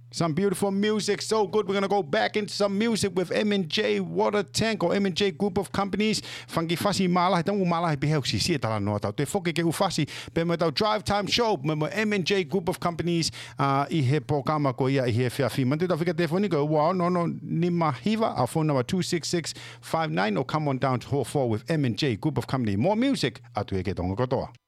Some beautiful music, so good. We're going to go back into some music with M&J Water Tank or M&J Group of Companies. Whangi whasi malahi, tangu malahi beheu si sia tala noa tau. Te whoke ke uwhasi, pe mo tau Drive Time Show, mo M&J Group of Companies, I he pokama ko ia, I he whiawhi. Mantu tau whika telefoni ko, wow, no, ni mahiva, our phone number 26659, or come on down to Hall 4 with M&J Group of Company. More music, atu e ke tonga kotoa.